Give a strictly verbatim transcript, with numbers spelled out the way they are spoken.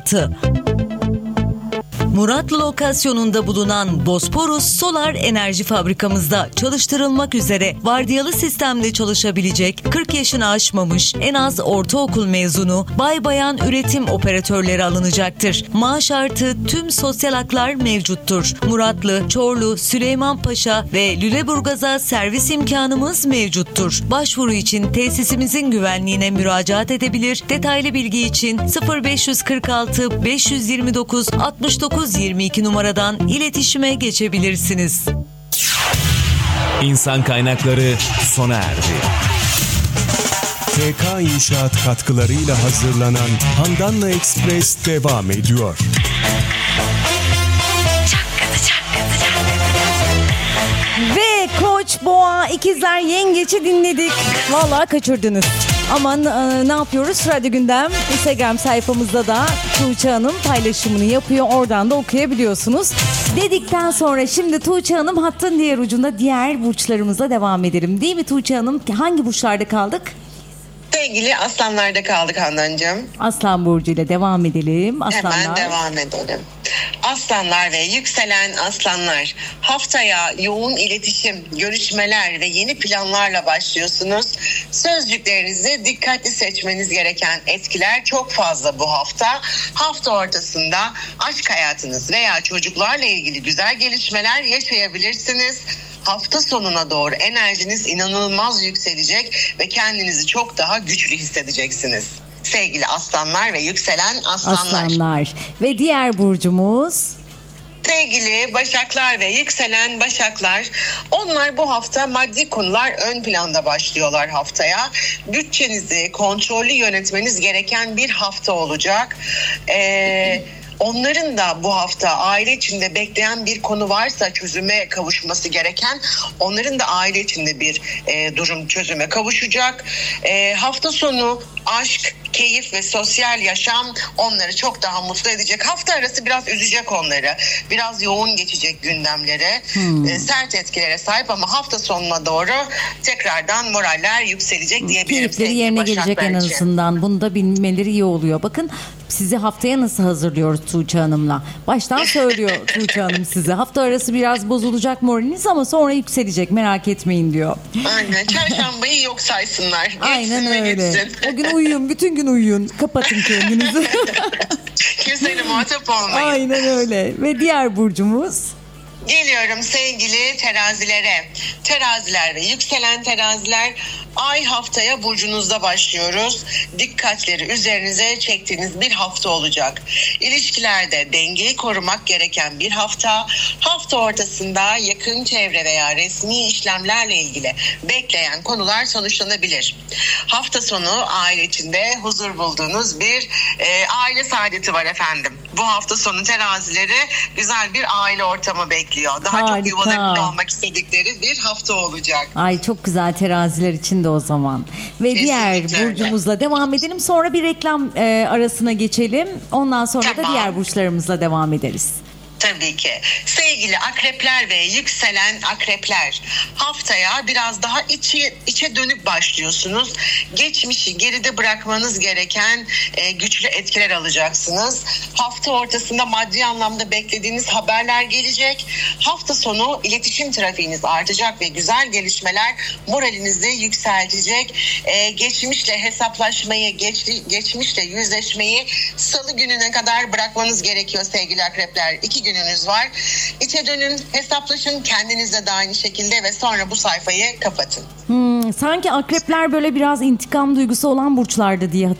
Muratlı lokasyonunda bulunan Bosporus Solar Enerji Fabrikamızda çalıştırılmak üzere vardiyalı sistemde çalışabilecek kırk yaşını aşmamış en az ortaokul mezunu bay bayan üretim operatörleri alınacaktır. Maaş artı tüm sosyal haklar mevcuttur. Muratlı, Çorlu, Süleymanpaşa ve Lüleburgaz'a servis imkanımız mevcuttur. Başvuru için tesisimizin güvenliğine müracaat edebilir. Detaylı bilgi için sıfır beş kırk altı beş yirmi dokuz altmış dokuz yirmi iki numaradan iletişime geçebilirsiniz. İnsan kaynakları sona erdi. T K İnşaat katkılarıyla hazırlanan Handanla Express devam ediyor. Ve Koç, Boğa, İkizler, Yengeç'i dinledik. Vallahi kaçırdınız. Aman e, ne yapıyoruz? Radyo Gündem Instagram sayfamızda da Tuğçe Hanım paylaşımını yapıyor. Oradan da okuyabiliyorsunuz. Dedikten sonra şimdi Tuğçe Hanım hattın diğer ucunda diğer burçlarımızla devam edelim. Değil mi Tuğçe Hanım? Hangi burçlarda kaldık? Sevgili aslanlarda kaldık Handancığım. Aslan burcu ile devam edelim. Aslanlar. Hemen devam edelim. Aslanlar ve yükselen aslanlar, haftaya yoğun iletişim, görüşmeler ve yeni planlarla başlıyorsunuz. Sözcüklerinizi dikkatli seçmeniz gereken etkiler çok fazla bu hafta. Hafta ortasında aşk hayatınız veya çocuklarla ilgili güzel gelişmeler yaşayabilirsiniz. Hafta sonuna doğru enerjiniz inanılmaz yükselecek ve kendinizi çok daha güçlü hissedeceksiniz. Sevgili aslanlar ve yükselen aslanlar. Aslanlar. Ve diğer burcumuz? Sevgili başaklar ve yükselen başaklar, onlar bu hafta maddi konular ön planda başlıyorlar haftaya. Bütçenizi kontrollü yönetmeniz gereken bir hafta olacak. Eee... Onların da bu hafta aile içinde bekleyen bir konu varsa çözüme kavuşması gereken, onların da aile içinde bir e, durum çözüme kavuşacak. E, hafta sonu aşk, keyif ve sosyal yaşam onları çok daha mutlu edecek. Hafta arası biraz üzecek onları. Biraz yoğun geçecek gündemlere, hmm. e, sert etkilere sahip ama hafta sonuna doğru tekrardan moraller yükselecek diyebilirim. Keyifleri yerine gelecek en azından. Bunu da bilmeleri iyi oluyor. Bakın sizi haftaya nasıl hazırlıyoruz Tuğçe Hanım'la. Baştan söylüyor Tuğçe Hanım size. Hafta arası biraz bozulacak moraliniz ama sonra yükselecek, merak etmeyin diyor. Aynen. Çarşambayı yok saysınlar. Geçsin. Aynen öyle. O gün uyuyun. Bütün gün uyuyun. Kapatın kendinizi. Kimseyle muhatap olmayın. Aynen öyle. Ve diğer burcumuz? Geliyorum sevgili terazilere. Teraziler ve yükselen teraziler, ay haftaya burcunuzda başlıyoruz. Dikkatleri üzerinize çektiğiniz bir hafta olacak. İlişkilerde dengeyi korumak gereken bir hafta. Hafta ortasında yakın çevre veya resmi işlemlerle ilgili bekleyen konular sonuçlanabilir. Hafta sonu aile içinde huzur bulduğunuz bir e, aile saadeti var efendim. Bu hafta sonu terazileri güzel bir aile ortamı bekliyor. Daha Harika. çok yuvalarında olmak istedikleri bir hafta olacak. Ay çok güzel teraziler için de o zaman. Ve kesinlikle diğer burcumuzla devam edelim. Sonra bir reklam e, arasına geçelim. Ondan sonra tamam. da diğer burçlarımızla devam ederiz. Tabii ki. Sevgili akrepler ve yükselen akrepler, haftaya biraz daha içi, içe dönük başlıyorsunuz. Geçmişi geride bırakmanız gereken e, güçlü etkiler alacaksınız. Hafta ortasında maddi anlamda beklediğiniz haberler gelecek. Hafta sonu iletişim trafiğiniz artacak ve güzel gelişmeler moralinizi yükseltecek. E, geçmişle hesaplaşmayı, geç, geçmişle yüzleşmeyi salı gününe kadar bırakmanız gerekiyor sevgili akrepler. İki gün gününüz var. İçe dönün, hesaplaşın kendinizle de aynı şekilde ve sonra bu sayfayı kapatın. Hmm, sanki akrepler böyle biraz intikam duygusu olan burçlardı diye